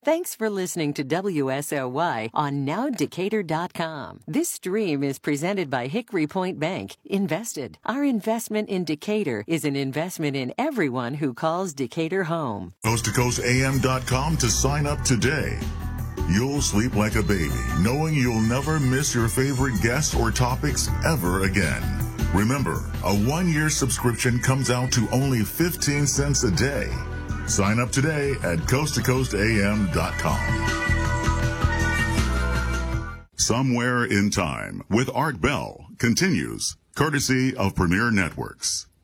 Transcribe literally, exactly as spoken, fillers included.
Thanks for listening to W S L Y on now decatur dot com. This stream is presented by Hickory Point Bank. Invested. Our investment in Decatur is an investment in everyone who calls Decatur home. coast to coast A M dot com to sign up today. You'll sleep like a baby, knowing you'll never miss your favorite guests or topics ever again. Remember, a one-year subscription comes out to only fifteen cents a day. Sign up today at coast to coast A M dot com. Somewhere in Time with Art Bell continues, courtesy of Premier Networks.